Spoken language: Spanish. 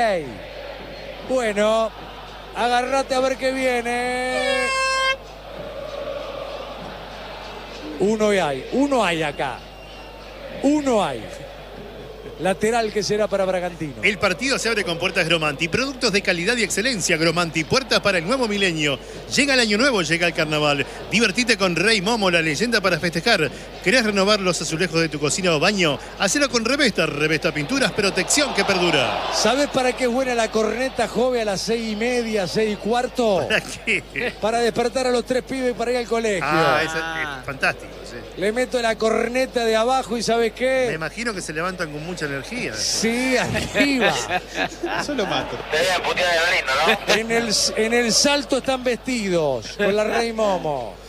Bueno, agárrate a ver qué viene. Uno hay acá. Uno hay. Lateral que será para Bragantino. El partido se abre con Puertas Gromanti. Productos de calidad y excelencia Gromanti. Puertas para el nuevo milenio. Llega el año nuevo, llega el carnaval. Divertite con Rey Momo, la leyenda para festejar. ¿Querés renovar los azulejos de tu cocina o baño? Hacelo con Revesta. Revesta Pinturas, protección que perdura. ¿Sabes para qué es buena la corneta, Jove, a las 6:30, 6:15? ¿Para qué? Para despertar a los 3 pibes para ir al colegio. Es fantástico, sí. Le meto la corneta de abajo y ¿sabes qué? Me imagino que se levantan con mucha energía. Sí, arriba. Eso lo mato. Te deben putear de lindo, ¿no? En el salto están vestidos con la Rey Momo.